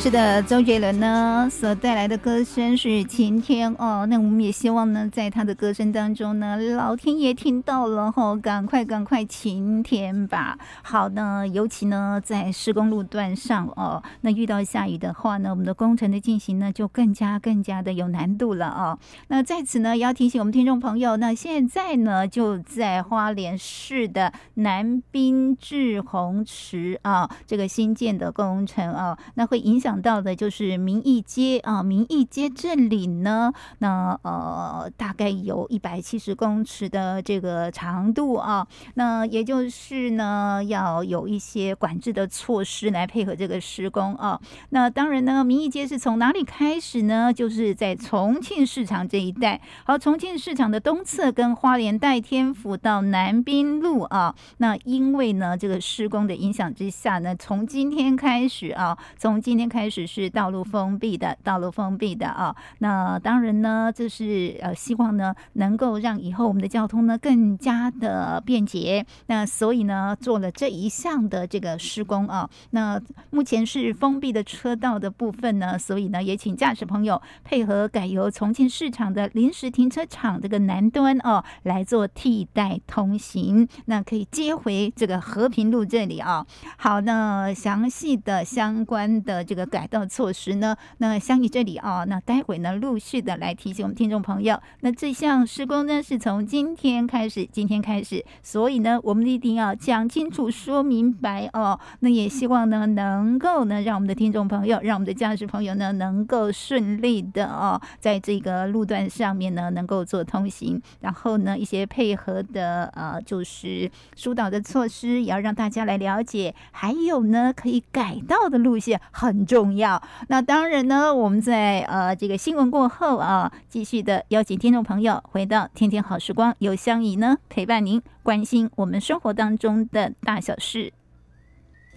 是的，周杰伦呢所带来的歌声是晴天哦。那我们也希望呢，在他的歌声当中呢，老天爷听到了后，赶快晴天吧。好呢，尤其呢在施工路段上哦，那遇到下雨的话呢，我们的工程的进行呢就更加的有难度了哦。那在此呢，也要提醒我们听众朋友，那现在呢就在花莲市的南滨志洪池啊，这个新建的工程啊，那会影响到的就是民义街啊，民义街这里呢，那大概有170公尺的这个长度啊，那也就是呢要有一些管制的措施来配合这个施工啊。那当然呢，民义街是从哪里开始呢？就是在重庆市场这一带。好，重庆市场的东侧跟花莲代天府到南滨路啊，那因为呢这个施工的影响之下呢，从今天开始是道路封闭的啊。那当然呢，这是希望呢能够让以后我们的交通呢更加的便捷。那所以呢做了这一项的这个施工啊。那目前是封闭的车道的部分呢，所以呢也请驾驶朋友配合改由重庆市场的临时停车场这个南端哦来做替代通行，那可以接回这个和平路这里啊。好，那详细的相关的这个改道措施呢，那相宜这里啊，那待会呢陆续的来提醒我们听众朋友。那这项施工呢是从今天开始，所以呢我们一定要讲清楚说明白哦。那也希望呢能够呢让我们的听众朋友，让我们的驾驶朋友呢能够顺利的哦，在这个路段上面呢能够做通行，然后呢一些配合的就是疏导的措施也要让大家来了解，还有呢可以改道的路线很重要。那当然呢，我们在这个新闻过后啊，继续的邀请听众朋友回到天天好时光，由香怡呢陪伴您，关心我们生活当中的大小事。